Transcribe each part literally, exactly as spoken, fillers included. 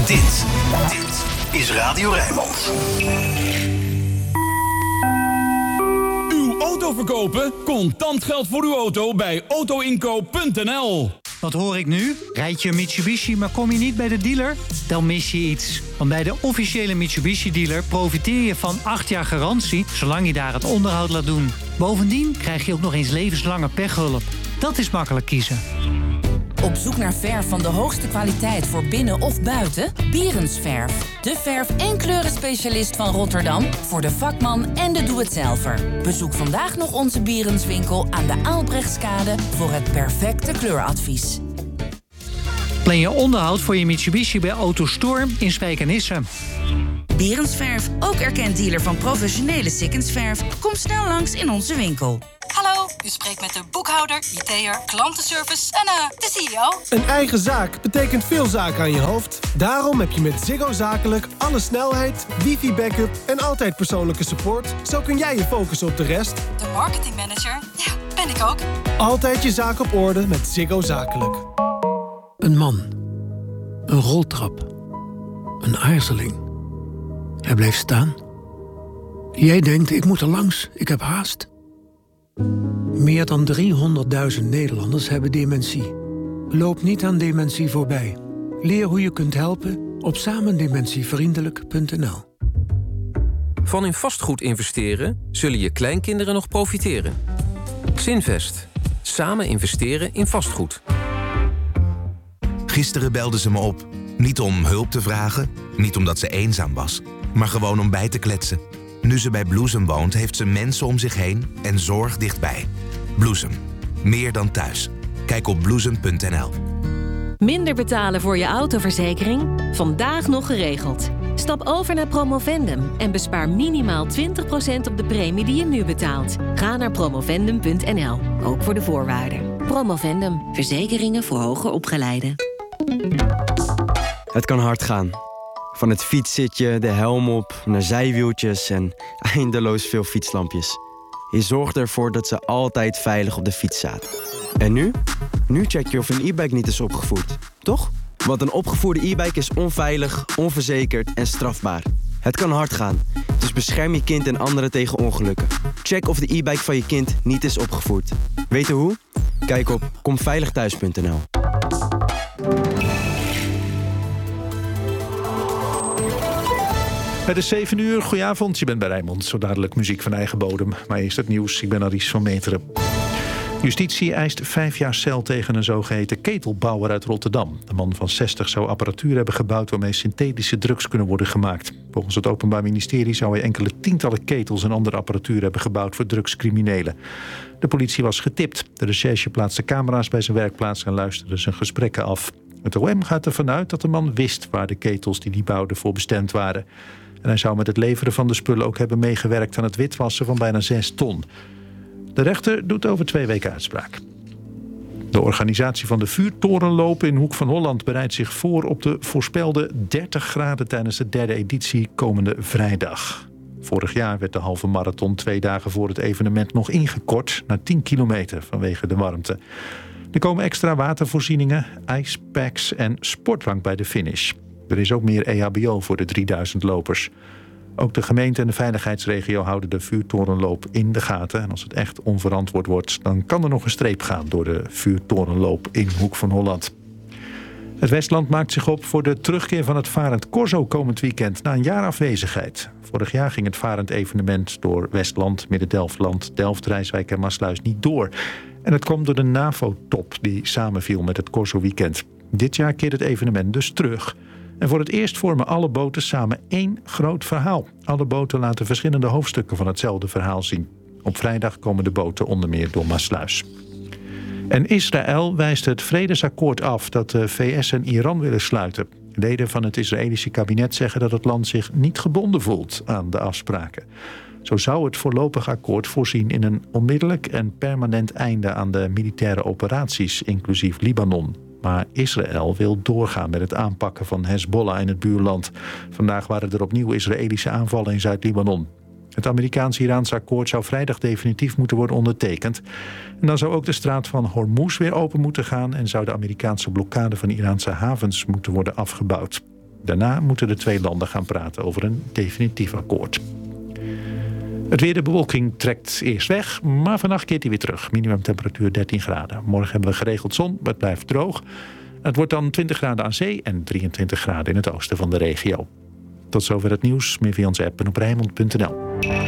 Dit, dit is Radio Rijnmond. Uw auto verkopen? Contant geld voor uw auto bij autoinkoop punt n l. Wat hoor ik nu? Rijd je een Mitsubishi, maar kom je niet bij de dealer? Dan mis je iets. Want bij de officiële Mitsubishi-dealer profiteer je van acht jaar garantie, zolang je daar het onderhoud laat doen. Bovendien krijg je ook nog eens levenslange pechhulp. Dat is makkelijk kiezen. Op zoek naar verf van de hoogste kwaliteit voor binnen of buiten? Bierens Verf. De verf- en kleurenspecialist van Rotterdam voor de vakman en de doe-het-zelver. Bezoek vandaag nog onze Bierenswinkel aan de Aalbrechtskade voor het perfecte kleuradvies. Plan je onderhoud voor je Mitsubishi bij AutoStore in Spijkenisse. Bierens Verf, ook erkend dealer van professionele Sikkensverf. Kom snel langs in onze winkel. Hallo, u spreekt met de boekhouder, I T'er, klantenservice en uh, de C E O. Een eigen zaak betekent veel zaken aan je hoofd. Daarom heb je met Ziggo Zakelijk alle snelheid, wifi-backup en altijd persoonlijke support. Zo kun jij je focussen op de rest. De marketingmanager, ja, ben ik ook. Altijd je zaak op orde met Ziggo Zakelijk. Een man. Een roltrap. Een aarzeling. Hij blijft staan. Jij denkt, ik moet er langs, ik heb haast. Meer dan driehonderdduizend Nederlanders hebben dementie. Loop niet aan dementie voorbij. Leer hoe je kunt helpen op samendementievriendelijk punt n l. Van in vastgoed investeren zullen je kleinkinderen nog profiteren. Zinvest. Samen investeren in vastgoed. Gisteren belde ze me op. Niet om hulp te vragen, niet omdat ze eenzaam was, maar gewoon om bij te kletsen. Nu ze bij Bloesem woont, heeft ze mensen om zich heen en zorg dichtbij. Bloesem. Meer dan thuis. Kijk op bloesem punt n l. Minder betalen voor je autoverzekering? Vandaag nog geregeld. Stap over naar Promovendum en bespaar minimaal twintig procent op de premie die je nu betaalt. Ga naar promovendum punt n l, ook voor de voorwaarden. Promovendum, verzekeringen voor hoger opgeleiden. Het kan hard gaan. Van het fietszitje, de helm op, naar zijwieltjes en eindeloos veel fietslampjes. Je zorgt ervoor dat ze altijd veilig op de fiets zaten. En nu? Nu check je of een e-bike niet is opgevoerd, toch? Want een opgevoerde e-bike is onveilig, onverzekerd en strafbaar. Het kan hard gaan, dus bescherm je kind en anderen tegen ongelukken. Check of de e-bike van je kind niet is opgevoerd. Weten hoe? Kijk op kom veilig thuis punt n l. Het is zeven uur, goedenavond, je bent bij Rijnmond. Zo dadelijk muziek van eigen bodem. Maar eerst het nieuws, ik ben Aries van Meteren. Justitie eist vijf jaar cel tegen een zogeheten ketelbouwer uit Rotterdam. De man van zestig zou apparatuur hebben gebouwd waarmee synthetische drugs kunnen worden gemaakt. Volgens het Openbaar Ministerie zou hij enkele tientallen ketels en andere apparatuur hebben gebouwd voor drugscriminelen. De politie was getipt. De recherche plaatste camera's bij zijn werkplaats en luisterde zijn gesprekken af. Het O M gaat ervan uit dat de man wist waar de ketels die hij bouwde voor bestemd waren. En hij zou met het leveren van de spullen ook hebben meegewerkt aan het witwassen van bijna zes ton. De rechter doet over twee weken uitspraak. De organisatie van de vuurtorenloop in Hoek van Holland bereidt zich voor op de voorspelde dertig graden tijdens de derde editie komende vrijdag. Vorig jaar werd de halve marathon twee dagen voor het evenement nog ingekort naar tien kilometer vanwege de warmte. Er komen extra watervoorzieningen, ijspacks en sportdrank bij de finish. Er is ook meer E H B O voor de drieduizend lopers. Ook de gemeente en de veiligheidsregio houden de vuurtorenloop in de gaten. En als het echt onverantwoord wordt, dan kan er nog een streep gaan door de vuurtorenloop in Hoek van Holland. Het Westland maakt zich op voor de terugkeer van het Varend Corso komend weekend na een jaar afwezigheid. Vorig jaar ging het Varend evenement door Westland, Midden-Delftland, Delft, Rijswijk en Maasluis niet door. En het kwam door de NAVO-top die samenviel met het Corso weekend. Dit jaar keert het evenement dus terug. En voor het eerst vormen alle boten samen één groot verhaal. Alle boten laten verschillende hoofdstukken van hetzelfde verhaal zien. Op vrijdag komen de boten onder meer door Maasluis. En Israël wijst het vredesakkoord af dat de V S en Iran willen sluiten. Leden van het Israëlische kabinet zeggen dat het land zich niet gebonden voelt aan de afspraken. Zo zou het voorlopig akkoord voorzien in een onmiddellijk en permanent einde aan de militaire operaties, inclusief Libanon. Maar Israël wil doorgaan met het aanpakken van Hezbollah in het buurland. Vandaag waren er opnieuw Israëlische aanvallen in Zuid-Libanon. Het Amerikaans-Iraanse akkoord zou vrijdag definitief moeten worden ondertekend. En dan zou ook de straat van Hormuz weer open moeten gaan en zou de Amerikaanse blokkade van Iraanse havens moeten worden afgebouwd. Daarna moeten de twee landen gaan praten over een definitief akkoord. Het weer, de bewolking trekt eerst weg, maar vannacht keert hij weer terug. Minimumtemperatuur dertien graden. Morgen hebben we geregeld zon, maar het blijft droog. Het wordt dan twintig graden aan zee en drieëntwintig graden in het oosten van de regio. Tot zover het nieuws. Meer via onze app en op Rijnmond punt n l.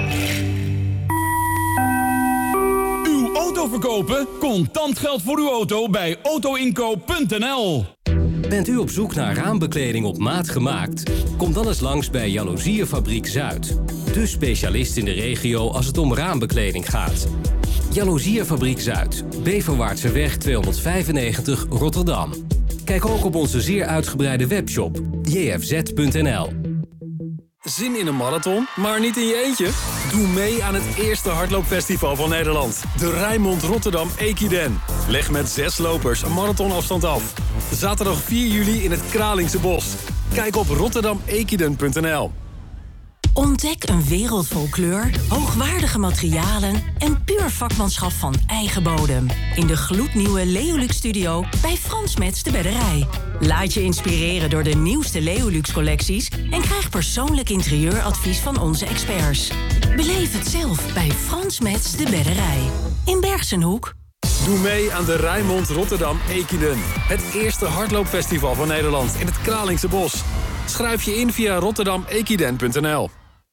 Uw auto verkopen? Contant geld voor uw auto bij auto inkoop punt n l. Bent u op zoek naar raambekleding op maat gemaakt? Kom dan eens langs bij Jaloezierenfabriek Zuid. De specialist in de regio als het om raambekleding gaat. Jaloezierenfabriek Zuid, Beverwaartseweg tweehonderdvijfennegentig Rotterdam. Kijk ook op onze zeer uitgebreide webshop j f z punt n l. Zin in een marathon, maar niet in je eentje? Doe mee aan het eerste hardloopfestival van Nederland. De Rijnmond Rotterdam Equiden. Leg met zes lopers een marathonafstand af. Zaterdag vier juli in het Kralingse Bos. Kijk op rotterdam equiden punt n l. Ontdek een wereld vol kleur, hoogwaardige materialen en puur vakmanschap van eigen bodem. In de gloednieuwe Leolux Studio bij Frans Metz de Bedderij. Laat je inspireren door de nieuwste Leolux collecties en krijg persoonlijk interieuradvies van onze experts. Beleef het zelf bij Frans Metz de Bedderij. In Bergsenhoek. Doe mee aan de Rijnmond Rotterdam Equiden. Het eerste hardloopfestival van Nederland in het Kralingse Bos. Schrijf je in via rotterdam equiden punt n l.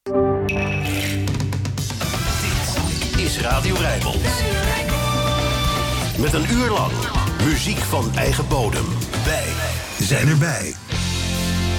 Dit is Radio Rijnmond. Met een uur lang muziek van eigen bodem. Wij zijn erbij.